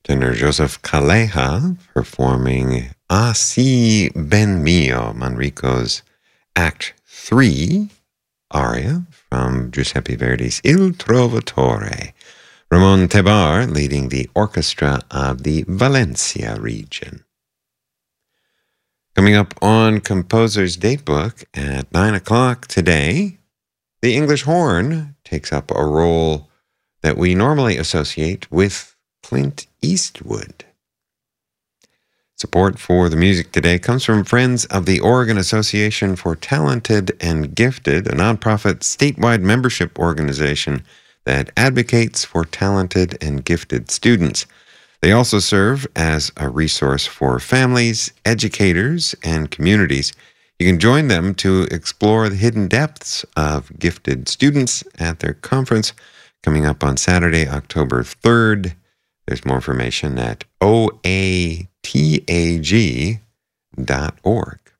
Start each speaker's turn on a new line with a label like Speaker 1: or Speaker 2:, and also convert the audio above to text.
Speaker 1: Tenor Joseph Calleja performing Así Ben Mio, Manrico's Act 3 aria from Giuseppe Verdi's Il Trovatore. Ramon Tebar leading the orchestra of the Valencia region. Coming up on Composer's Datebook at 9 o'clock today, the English horn takes up a role that we normally associate with Clint Eastwood. Support for the music today comes from Friends of the Oregon Association for Talented and Gifted, a nonprofit statewide membership organization that advocates for talented and gifted students. They also serve as a resource for families, educators, and communities. You can join them to explore the hidden depths of gifted students at their conference coming up on Saturday, October 3rd. There's more information at oatag.org.